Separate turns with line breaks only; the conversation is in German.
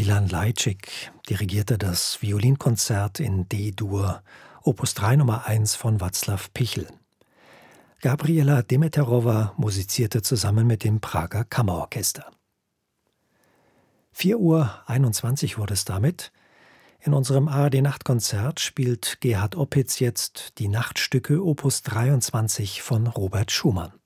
Milan Lajcik dirigierte das Violinkonzert in D-Dur, Opus 3 Nummer 1 von Václav Pichel. Gabriela Dimitrova musizierte zusammen mit dem Prager Kammerorchester. 4:21 Uhr wurde es damit. In unserem ARD-Nachtkonzert spielt Gerhard Opitz jetzt die Nachtstücke Opus 23 von Robert Schumann.